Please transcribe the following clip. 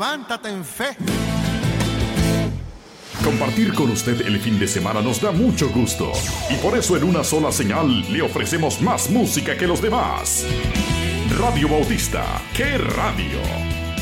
levántate en fe. Compartir con usted el fin de semana nos da mucho gusto y por eso en una sola señal le ofrecemos más música que los demás. Radio Bautista, ¡qué radio!